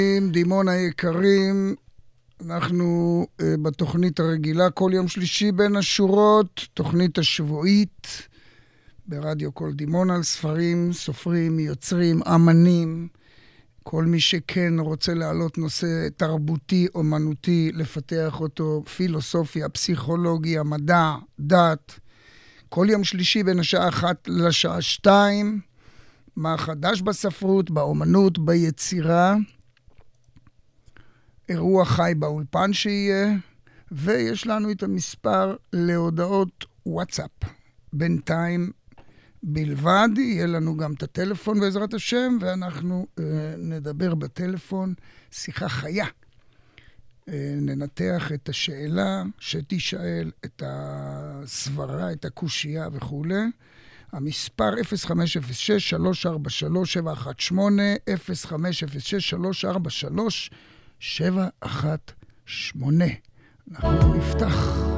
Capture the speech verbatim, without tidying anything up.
דימונה יקרים, אנחנו uh, בתוכנית הרגילה כל יום שלישי בין השורות, תוכנית השבועית ברדיו כל דימונה על ספרים, סופרים, יוצרים, אמנים, כל מי שכן רוצה להעלות נושא תרבותי, אומנותי, לפתח אותו, פילוסופיה, פסיכולוגיה, מדע, דת. כל יום שלישי בין השעה אחת לשעה שתיים, מה חדש בספרות, באומנות, ביצירה, אירוע חי באולפן שיהיה, ויש לנו את המספר להודעות וואטסאפ. בינתיים בלבד, יהיה לנו גם את הטלפון בעזרת השם, ואנחנו אה, נדבר בטלפון, שיחה חיה. אה, ננתח את השאלה שתשאל, את הסברה, את הקושייה וכו'. המספר אפס חמש אפס שש שלוש ארבע שלוש שבע אחת שמונה, אפס חמש אפס שש שלוש ארבע שלוש שבע אחת שמונה. אנחנו נפתח.